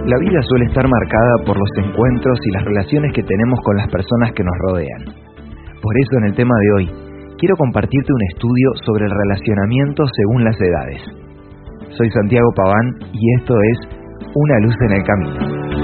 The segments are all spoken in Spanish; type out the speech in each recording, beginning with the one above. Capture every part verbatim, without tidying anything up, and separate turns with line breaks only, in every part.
La vida suele estar marcada por los encuentros y las relaciones que tenemos con las personas que nos rodean. Por eso, en el tema de hoy, quiero compartirte un estudio sobre el relacionamiento según las edades. Soy Santiago Paván y esto es Una luz en el camino.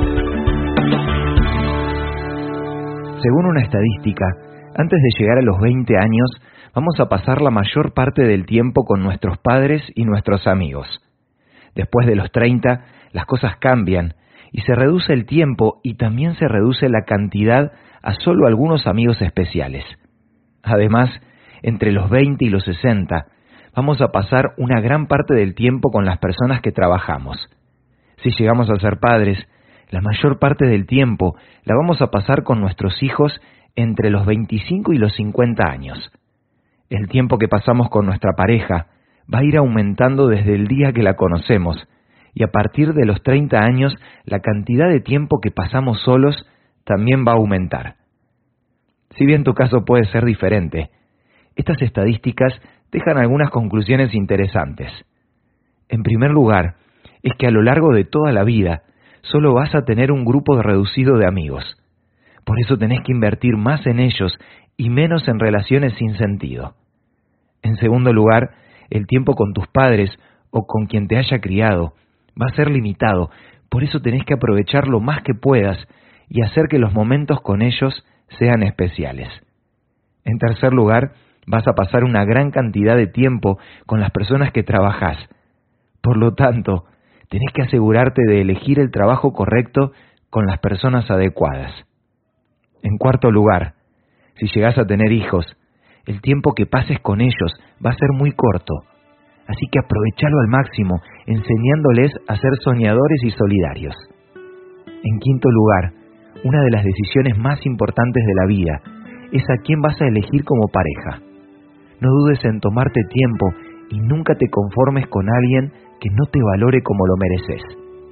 Según una estadística, antes de llegar a los veinte años, vamos a pasar la mayor parte del tiempo con nuestros padres y nuestros amigos. Después de los treinta, las cosas cambian y se reduce el tiempo y también se reduce la cantidad a solo algunos amigos especiales. Además, entre los veinte y los sesenta, vamos a pasar una gran parte del tiempo con las personas que trabajamos. Si llegamos a ser padres, la mayor parte del tiempo la vamos a pasar con nuestros hijos entre los veinticinco y los cincuenta años. El tiempo que pasamos con nuestra pareja va a ir aumentando desde el día que la conocemos, y a partir de los treinta años, la cantidad de tiempo que pasamos solos también va a aumentar. Si bien tu caso puede ser diferente, estas estadísticas dejan algunas conclusiones interesantes. En primer lugar, es que a lo largo de toda la vida, solo vas a tener un grupo reducido de amigos. Por eso tenés que invertir más en ellos y menos en relaciones sin sentido. En segundo lugar, el tiempo con tus padres o con quien te haya criado va a ser limitado, por eso tenés que aprovechar lo más que puedas y hacer que los momentos con ellos sean especiales. En tercer lugar, vas a pasar una gran cantidad de tiempo con las personas que trabajás. Por lo tanto, tenés que asegurarte de elegir el trabajo correcto con las personas adecuadas. En cuarto lugar, si llegás a tener hijos, el tiempo que pases con ellos va a ser muy corto. Así que aprovechalo al máximo, enseñándoles a ser soñadores y solidarios. En quinto lugar, una de las decisiones más importantes de la vida es a quién vas a elegir como pareja. No dudes en tomarte tiempo y nunca te conformes con alguien que no te valore como lo mereces.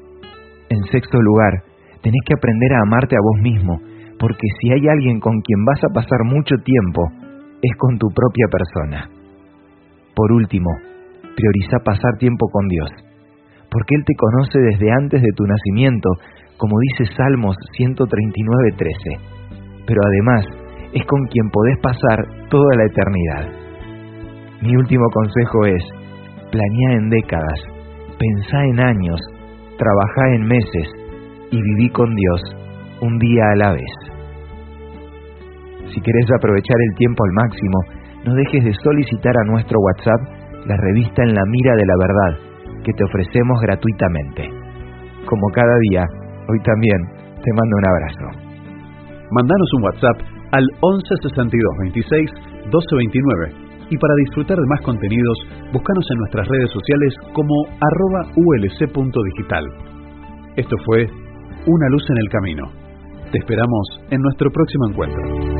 En sexto lugar, tenés que aprender a amarte a vos mismo, porque si hay alguien con quien vas a pasar mucho tiempo, es con tu propia persona. Por último, prioriza pasar tiempo con Dios, porque Él te conoce desde antes de tu nacimiento, como dice Salmos ciento treinta y nueve, trece. Pero además, es con quien podés pasar toda la eternidad. Mi último consejo es: planea en décadas, pensá en años, trabajá en meses y viví con Dios un día a la vez. Si querés aprovechar el tiempo al máximo, no dejes de solicitar a nuestro WhatsApp la revista En la Mira de la Verdad, que te ofrecemos gratuitamente. Como cada día, hoy también te mando un abrazo.
Mandanos un WhatsApp al once sesenta y dos veintiséis doce veintinueve y para disfrutar de más contenidos, búscanos en nuestras redes sociales como arroba ulc.digital. Esto fue Una luz en el camino. Te esperamos en nuestro próximo encuentro.